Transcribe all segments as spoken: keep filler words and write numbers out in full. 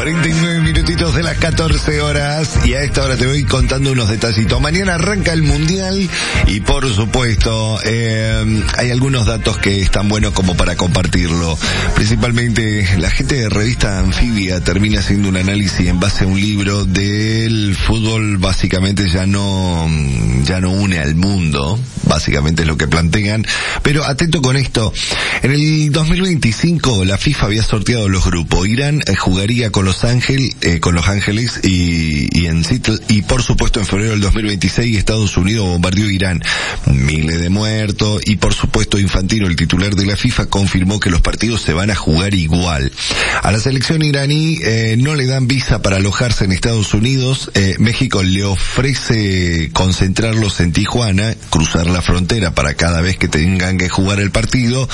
cuarenta y nueve minutitos de las catorce horas y a esta hora te voy contando unos detallitos. Mañana arranca el Mundial y por supuesto eh, hay algunos datos que están buenos como para compartirlo. Principalmente la gente de Revista Anfibia termina haciendo un análisis en base a un libro del fútbol. Básicamente ya no ya no une al mundo, básicamente es lo que plantean. Pero atento con esto, en el dos mil veinticinco la FIFA había sorteado los grupos. Irán eh, jugaría con los Ángeles, eh, con los Ángeles y, y en Seattle, y por supuesto en febrero del dos mil veintiséis Estados Unidos bombardeó Irán, miles de muertos, y por supuesto Infantino, el titular de la FIFA, confirmó que los partidos se van a jugar igual. A la selección iraní eh, no le dan visa para alojarse en Estados Unidos. eh, México le ofrece concentrarlos en Tijuana, cruzar la frontera para cada vez que tengan que jugar el partido,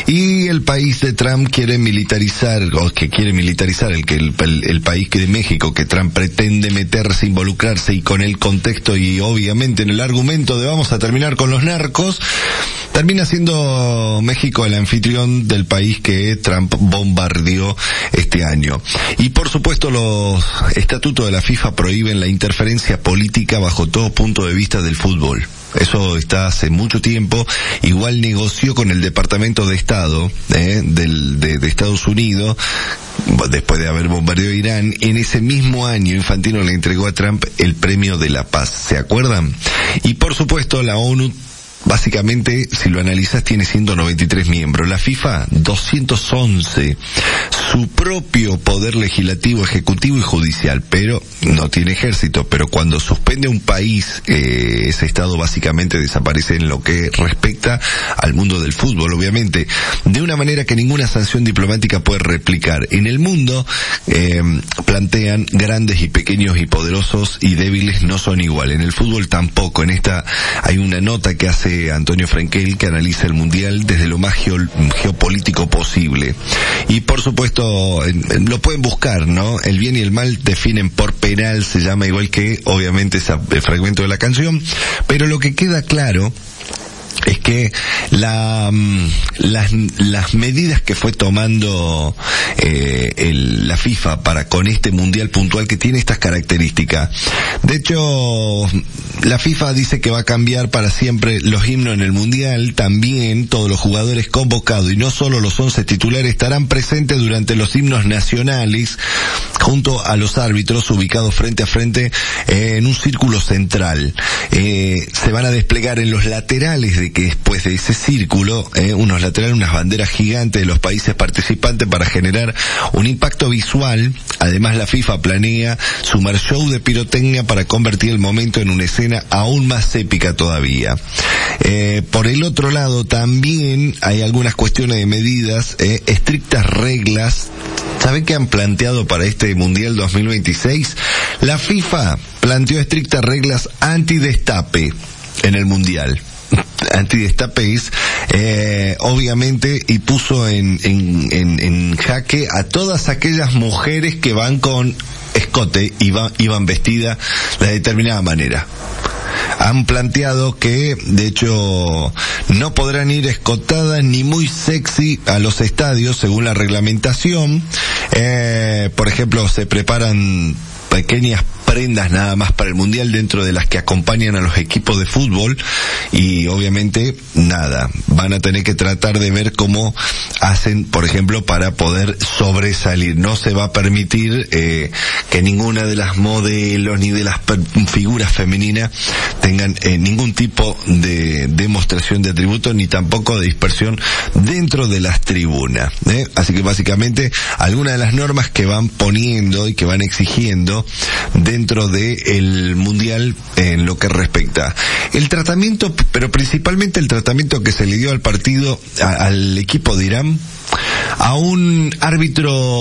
y el país de Trump quiere militarizar, o que quiere militarizar el que el, el, el país que de México, que Trump pretende meterse, involucrarse, y con el contexto y obviamente en el argumento de vamos a terminar con los narcos, termina siendo México el anfitrión del país que Trump bombardeó este año. Y por supuesto los estatutos de la FIFA prohíben la interferencia política bajo todo punto de vista del fútbol. Eso está hace mucho tiempo. Igual negoció con el Departamento de Estado eh, del, de, de Estados Unidos, después de haber bombardeado Irán. En ese mismo año Infantino le entregó a Trump el Premio de la Paz, ¿se acuerdan? Y por supuesto la ONU, básicamente, si lo analizas, tiene ciento noventa y tres miembros. La FIFA, doscientos once. Su propio poder legislativo, ejecutivo y judicial, pero no tiene ejército. Pero cuando suspende un país, eh, ese estado básicamente desaparece en lo que respecta al mundo del fútbol, obviamente, de una manera que ninguna sanción diplomática puede replicar. En el mundo, eh, plantean grandes y pequeños y poderosos y débiles no son igual. En el fútbol tampoco. En esta hay una nota que hace Antonio Frenkel, que analiza el mundial desde lo más geo, geopolítico posible. Y por supuesto, lo pueden buscar, ¿no? El bien y el mal definen por penal, se llama, igual que obviamente ese fragmento de la canción. Pero lo que queda claro es que la, las, las medidas que fue tomando eh, el, la FIFA para con este mundial puntual, que tiene estas características. De hecho, la FIFA dice que va a cambiar para siempre los himnos en el mundial. También todos los jugadores convocados, y no solo los once titulares, estarán presentes durante los himnos nacionales junto a los árbitros, ubicados frente a frente eh, en un círculo central. Eh, se van a desplegar en los laterales de que después de ese círculo, eh, unos laterales, unas banderas gigantes de los países participantes para generar un impacto visual. Además, la FIFA planea sumar show de pirotecnia para convertir el momento en una escena aún más épica todavía. Eh, por el otro lado, también hay algunas cuestiones de medidas, eh, estrictas reglas. ¿Saben qué han planteado para este Mundial dos mil veintiséis? La FIFA planteó estrictas reglas antidestape en el Mundial. Antidestape es, eh, obviamente, y puso en, en, en, en jaque a todas aquellas mujeres que van con escote y van, iban vestidas de determinada manera. Han planteado que, de hecho, no podrán ir escotadas ni muy sexy a los estadios según la reglamentación. Eh, por ejemplo, se preparan pequeñas prendas nada más para el mundial dentro de las que acompañan a los equipos de fútbol, y obviamente nada, van a tener que tratar de ver cómo hacen, por ejemplo, para poder sobresalir. No se va a permitir eh, que ninguna de las modelos ni de las figuras femeninas tengan eh, ningún tipo de demostración de atributo, ni tampoco de dispersión dentro de las tribunas, ¿eh? Así que básicamente algunas de las normas que van poniendo y que van exigiendo de dentro de el mundial en lo que respecta el tratamiento, pero principalmente el tratamiento que se le dio al partido, a, al equipo de Irán, a un árbitro